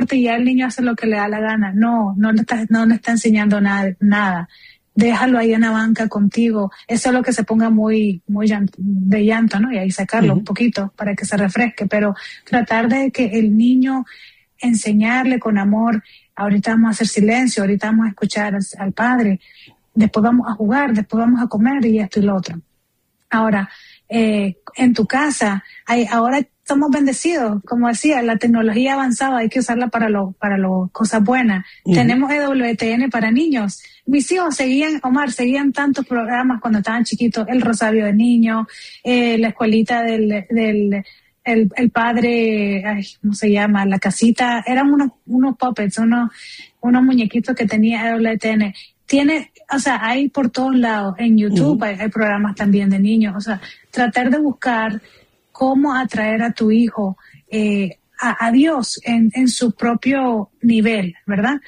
importa y ya el niño hace lo que le da la gana. No le está enseñando nada. Déjalo ahí en la banca contigo. Eso es lo que se ponga muy de llanto, ¿no? Y ahí sacarlo un poquito para que se refresque. Pero tratar de que el niño, enseñarle con amor. Ahorita vamos a hacer silencio, ahorita vamos a escuchar al padre. Después vamos a jugar, después vamos a comer y esto y lo otro. Ahora, en tu casa, ahora somos bendecidos, como decía, la tecnología avanzada hay que usarla para cosas buenas. Tenemos EWTN para niños. Mis hijos seguían tantos programas cuando estaban chiquitos, el Rosario de Niños, la escuelita del padre, ¿cómo se llama? La casita, eran unos puppets, unos muñequitos que tenía EWTN. Hay por todos lados, en YouTube hay programas también de niños, tratar de buscar cómo atraer a tu hijo a Dios en su propio nivel, ¿verdad?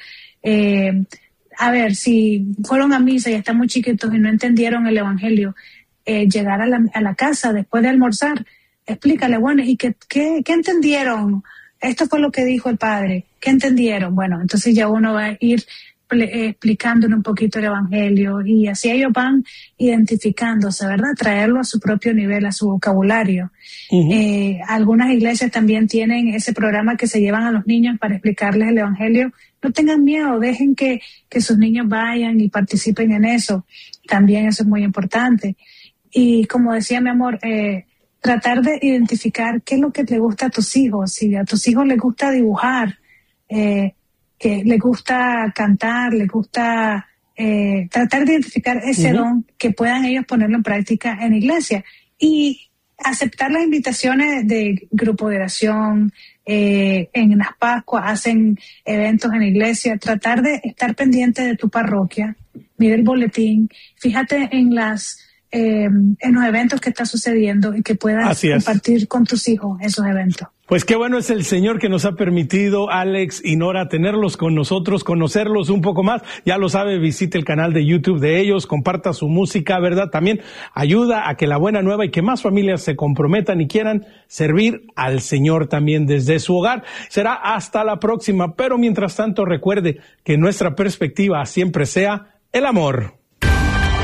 A ver, si fueron a misa y están muy chiquitos y no entendieron el evangelio, llegar a la casa después de almorzar, explícale, bueno, ¿y qué entendieron? Esto fue lo que dijo el padre, ¿qué entendieron? Bueno, entonces ya uno va a ir explicándole un poquito el evangelio y así ellos van identificándose, ¿verdad? Traerlo a su propio nivel, a su vocabulario. Algunas iglesias también tienen ese programa que se llevan a los niños para explicarles el evangelio. No tengan miedo, dejen que sus niños vayan y participen en eso. También eso es muy importante. Y como decía mi amor, tratar de identificar qué es lo que le gusta a tus hijos. Si a tus hijos les gusta dibujar, que les gusta cantar, les gusta tratar de identificar ese don que puedan ellos ponerlo en práctica en la iglesia y aceptar las invitaciones de grupo de oración. En las Pascuas hacen eventos en la iglesia, tratar de estar pendiente de tu parroquia, mira el boletín, fíjate en los eventos que está sucediendo y que puedas compartir con tus hijos esos eventos. Pues qué bueno es el Señor que nos ha permitido, Alex y Nora, tenerlos con nosotros, conocerlos un poco más. Ya lo sabe, visite el canal de YouTube de ellos, comparta su música, ¿verdad? También ayuda a que la buena nueva y que más familias se comprometan y quieran servir al Señor también desde su hogar. Será hasta la próxima, pero mientras tanto recuerde que nuestra perspectiva siempre sea el amor.